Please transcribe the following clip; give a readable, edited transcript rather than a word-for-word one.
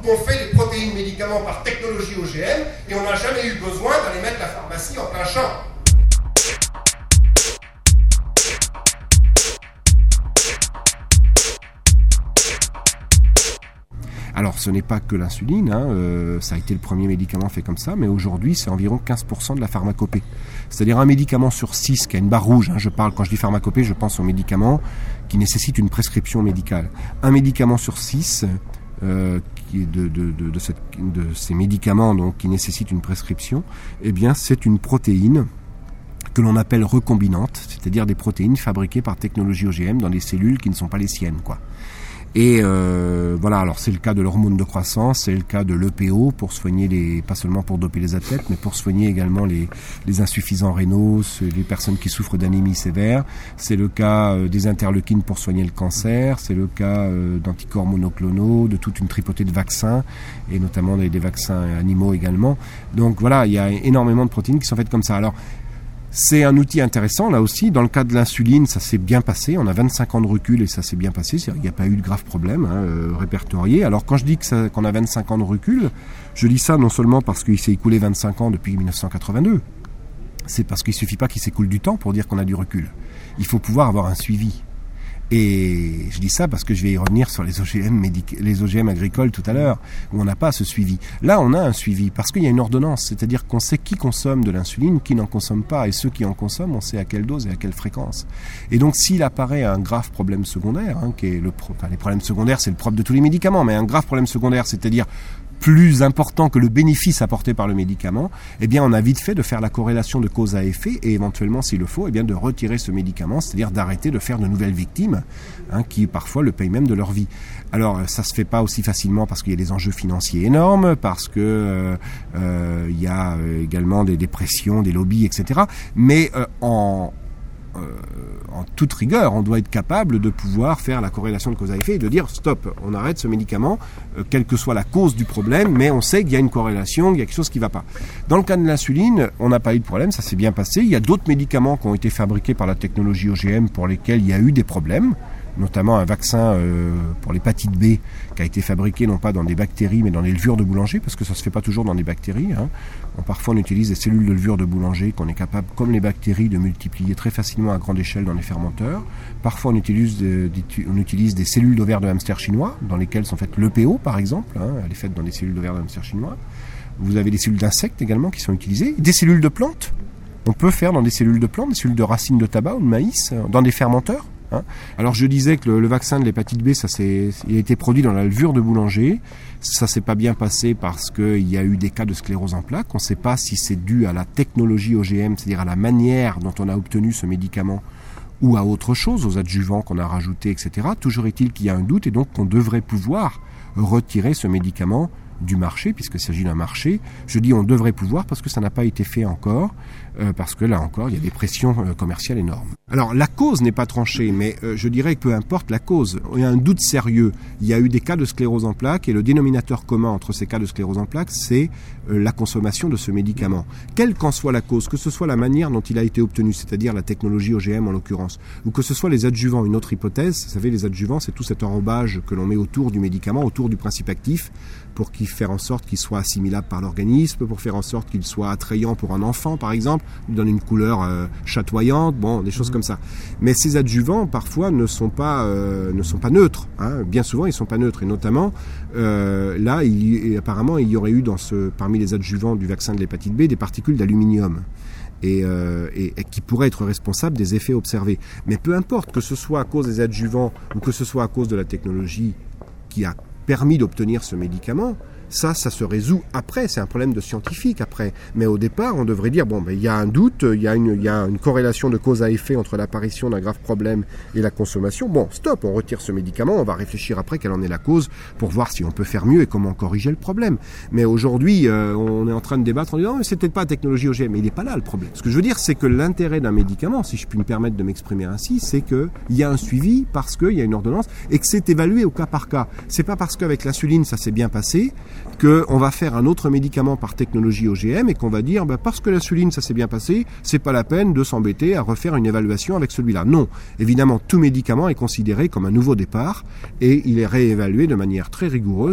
on fait les protéines médicaments par technologie OGM et on n'a jamais eu besoin d'aller mettre la pharmacie en plein champ. Alors ce n'est pas que l'insuline, ça a été le premier médicament fait comme ça, mais aujourd'hui c'est environ 15% de la pharmacopée. C'est-à-dire un médicament sur 6 qui a une barre rouge, quand je dis pharmacopée, je pense aux médicaments qui nécessitent une prescription médicale. Un médicament sur 6 qui est de ces médicaments donc, qui nécessitent une prescription, eh bien c'est une protéine que l'on appelle recombinante, c'est-à-dire des protéines fabriquées par technologie OGM dans des cellules qui ne sont pas les siennes, quoi. Et voilà, alors c'est le cas de l'hormone de croissance, c'est le cas de l'EPO pour soigner pas seulement pour doper les athlètes, mais pour soigner également les insuffisants rénaux, les personnes qui souffrent d'anémie sévère. C'est le cas des interleukines pour soigner le cancer, c'est le cas d'anticorps monoclonaux, de toute une tripotée de vaccins, et notamment des vaccins animaux également. Donc voilà, il y a énormément de protéines qui sont faites comme ça. Alors, c'est un outil intéressant, là aussi. Dans le cas de l'insuline, ça s'est bien passé. On a 25 ans de recul et ça s'est bien passé. C'est-à-dire qu'il n'y a pas eu de graves problèmes répertoriés. Alors, quand je dis qu'on a 25 ans de recul, je dis ça non seulement parce qu'il s'est écoulé 25 ans depuis 1982. C'est parce qu'il ne suffit pas qu'il s'écoule du temps pour dire qu'on a du recul. Il faut pouvoir avoir un suivi. Et je dis ça parce que je vais y revenir sur les OGM agricoles tout à l'heure, où on n'a pas ce suivi. Là, on a un suivi parce qu'il y a une ordonnance, c'est-à-dire qu'on sait qui consomme de l'insuline, qui n'en consomme pas, et ceux qui en consomment, on sait à quelle dose et à quelle fréquence. Et donc, s'il apparaît un grave problème secondaire, qui est les problèmes secondaires, c'est le propre de tous les médicaments, mais un grave problème secondaire, c'est-à-dire plus important que le bénéfice apporté par le médicament, eh bien on a vite fait de faire la corrélation de cause à effet et éventuellement, s'il le faut, eh bien de retirer ce médicament, c'est-à-dire d'arrêter de faire de nouvelles victimes, qui parfois le payent même de leur vie. Alors ça se fait pas aussi facilement parce qu'il y a des enjeux financiers énormes, parce que il y a également des pressions, des lobbies, etc. Mais en toute rigueur, on doit être capable de pouvoir faire la corrélation de cause à effet et de dire stop, on arrête ce médicament, quelle que soit la cause du problème, mais on sait qu'il y a une corrélation, il y a quelque chose qui ne va pas. Dans le cas de l'insuline, on n'a pas eu de problème, ça s'est bien passé. Il y a d'autres médicaments qui ont été fabriqués par la technologie OGM pour lesquels il y a eu des problèmes, notamment un vaccin pour l'hépatite B qui a été fabriqué non pas dans des bactéries mais dans des levures de boulanger, parce que ça se fait pas toujours dans des bactéries. Parfois on utilise des cellules de levure de boulanger qu'on est capable, comme les bactéries, de multiplier très facilement à grande échelle dans les fermenteurs. Parfois on utilise des cellules d'ovaires de hamster chinois dans lesquelles sont faites l'EPO par exemple, elle est faite dans des cellules d'ovaires de hamster chinois. Vous avez des cellules d'insectes également qui sont utilisées, des cellules de plantes. On peut faire dans des cellules de plantes, des cellules de racines de tabac ou de maïs, dans des fermenteurs. Alors je disais que le vaccin de l'hépatite B, il a été produit dans la levure de boulanger. Ça s'est pas bien passé parce qu'il y a eu des cas de sclérose en plaques. On ne sait pas si c'est dû à la technologie OGM, c'est-à-dire à la manière dont on a obtenu ce médicament, ou à autre chose, aux adjuvants qu'on a rajoutés, etc. Toujours est-il qu'il y a un doute et donc qu'on devrait pouvoir retirer ce médicament du marché, puisqu'il s'agit d'un marché. Je dis on devrait pouvoir parce que ça n'a pas été fait encore, parce que là encore, il y a des pressions commerciales énormes. Alors, la cause n'est pas tranchée, mais je dirais que peu importe la cause, il y a un doute sérieux. Il y a eu des cas de sclérose en plaques, et le dénominateur commun entre ces cas de sclérose en plaques, c'est la consommation de ce médicament. Quelle qu'en soit la cause, que ce soit la manière dont il a été obtenu, c'est-à-dire la technologie OGM en l'occurrence, ou que ce soit les adjuvants, une autre hypothèse, vous savez, les adjuvants, c'est tout cet enrobage que l'on met autour du médicament, autour du principe actif, pour faire en sorte qu'il soit assimilable par l'organisme, pour faire en sorte qu'il soit attrayant pour un enfant, par exemple, lui donner une couleur chatoyante, des choses comme ça. Mais ces adjuvants, parfois, ne sont pas neutres. Bien souvent, ils ne sont pas neutres. Et notamment, là, apparemment, il y aurait eu parmi les adjuvants du vaccin de l'hépatite B des particules d'aluminium. Et qui pourraient être responsables des effets observés. Mais peu importe, que ce soit à cause des adjuvants ou que ce soit à cause de la technologie qui a permis d'obtenir ce médicament, ça se résout après, c'est un problème de scientifique après. Mais au départ, on devrait dire, il y a un doute, il y a une corrélation de cause à effet entre l'apparition d'un grave problème et la consommation. Stop, on retire ce médicament, on va réfléchir après quelle en est la cause pour voir si on peut faire mieux et comment corriger le problème. Mais aujourd'hui, on est en train de débattre en disant, c'est peut-être pas la technologie OGM, mais il n'est pas là le problème. Ce que je veux dire, c'est que l'intérêt d'un médicament, si je puis me permettre de m'exprimer ainsi, c'est qu'il y a un suivi parce qu'il y a une ordonnance et que c'est évalué au cas par cas. C'est pas parce qu'avec l'insuline, ça s'est bien passé qu'on va faire un autre médicament par technologie OGM et qu'on va dire parce que l'insuline ça s'est bien passé, c'est pas la peine de s'embêter à refaire une évaluation avec celui-là. Non, évidemment tout médicament est considéré comme un nouveau départ et il est réévalué de manière très rigoureuse